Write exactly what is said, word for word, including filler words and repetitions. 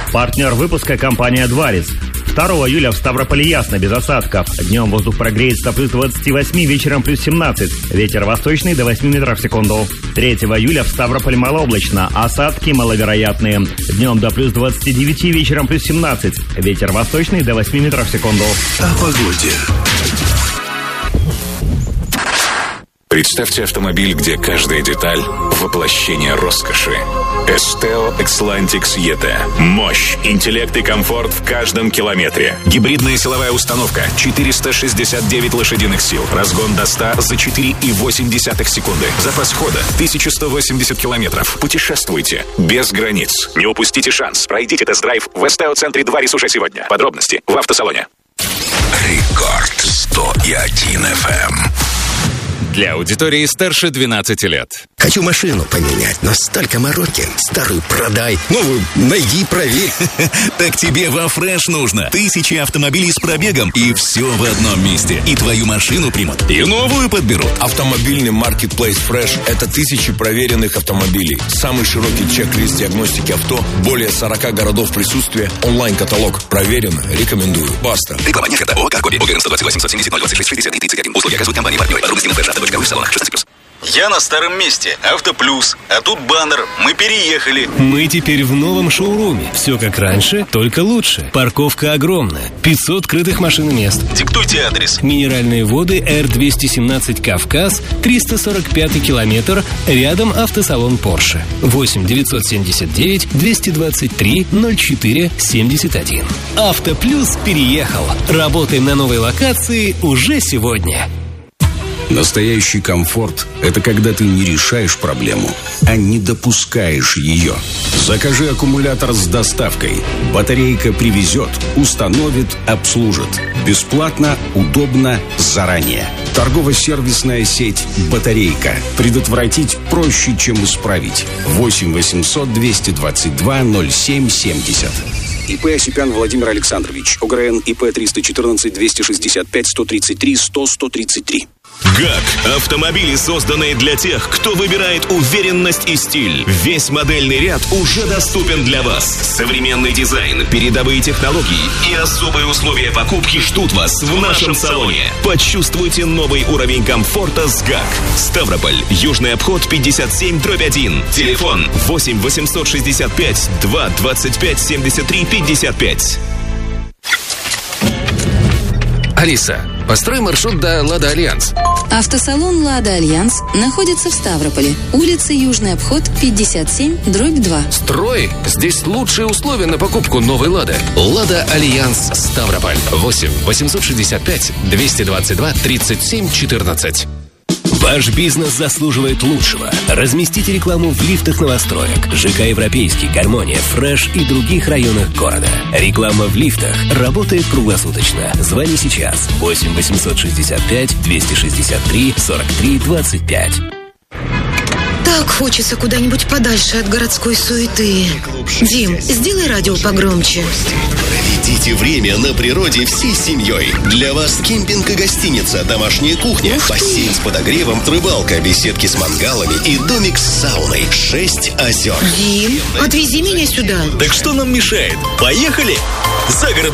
Партнер выпуска — компания «Дварис». второго июля в Ставрополе ясно, без осадков. Днем воздух прогреется до плюс двадцати восьми, вечером плюс семнадцать. Ветер восточный до восьми метров в секунду. третьего июля в Ставрополе малооблачно. Осадки маловероятные. Днем до плюс двадцати девяти, вечером плюс семнадцать. Ветер восточный до восьми метров в секунду. О погоде. Представьте автомобиль, где каждая деталь – воплощение роскоши. Esteo Xlantix и ти. Мощь, интеллект и комфорт в каждом километре. Гибридная силовая установка, четыреста шестьдесят девять лошадиных сил. Разгон до ста за четыре и восемь десятых секунды. Запас хода тысяча сто восемьдесят километров. Путешествуйте без границ. Не упустите шанс. Пройдите тест-драйв в Esteo-центре «Дварис» уже сегодня. Подробности в автосалоне. Рекорд сто и один эф эм. Для аудитории старше двенадцати лет. Хочу машину поменять, но столько мороки. Старую продай, новую найди, проверь. Так тебе во Фреш нужно. Тысячи автомобилей с пробегом, и все в одном месте. И твою машину примут, и новую подберут. Автомобильный маркетплейс Фреш – это тысячи проверенных автомобилей. Самый широкий чек-лист диагностики авто, более сорока городов присутствия, онлайн-каталог. Проверено, рекомендую. Баста. Реклама не ООО «Каркоби». Уверен, сто двадцать восемь восемьдесят ноль двадцать шесть шестьдесят и тридцать один. Услуги оказывают компании партнеры. Подробности на фэш авто точка ру в салонах шестнадцать плюс. Я на старом месте. Автоплюс. А тут баннер. Мы переехали. Мы теперь в новом шоуруме. Все как раньше, только лучше. Парковка огромная. пятьсот крытых машин и мест. Диктуйте адрес. Минеральные воды Эр двести семнадцать Кавказ, триста сорок пятый километр. Рядом автосалон Порше. восемь девятьсот семьдесят девять двести двадцать три ноль четыре семьдесят один. Автоплюс переехал. Работаем на новой локации уже сегодня. Настоящий комфорт – это когда ты не решаешь проблему, а не допускаешь ее. Закажи аккумулятор с доставкой. Батарейка привезет, установит, обслужит. Бесплатно, удобно, заранее. Торгово-сервисная сеть «Батарейка». Предотвратить проще, чем исправить. восемь восемьсот двести двадцать два ноль семь семьдесят. ИП Осипян Владимир Александрович. ОГРН ИП триста четырнадцать двести шестьдесят пять сто тридцать три сто сто тридцать три. ГАК. Автомобили, созданные для тех, кто выбирает уверенность и стиль. Весь модельный ряд уже доступен для вас. Современный дизайн, передовые технологии и особые условия покупки ждут вас в нашем салоне. Почувствуйте новый уровень комфорта с ГАК. Ставрополь. Южный обход пятьдесят семь дробь один. Телефон восемь восемьсот шестьдесят пять два двадцать пять семьдесят три пятьдесят пять. Алиса, построй маршрут до «Лада Альянс». Автосалон «Лада Альянс» находится в Ставрополе. Улица Южный обход, пятьдесят семь дробь два. Строй! Здесь лучшие условия на покупку новой «Лады». «Лада Альянс» Ставрополь. восемь восемьсот шестьдесят пять двести двадцать два тридцать семь четырнадцать. Ваш бизнес заслуживает лучшего. Разместите рекламу в лифтах новостроек, ЖК «Европейский», «Гармония», «Фреш» и других районах города. Реклама в лифтах работает круглосуточно. Звони сейчас. восемь восемьсот шестьдесят пять двести шестьдесят три сорок три двадцать пять. Так хочется куда-нибудь подальше от городской суеты. Дим, сделай радио погромче. Проведите время на природе всей семьей. Для вас кемпинг и гостиница, домашняя кухня, бассейн с подогревом, рыбалка, беседки с мангалами и домик с сауной. Шесть озер. Дим, отвези меня сюда. Так что нам мешает? Поехали! Загородный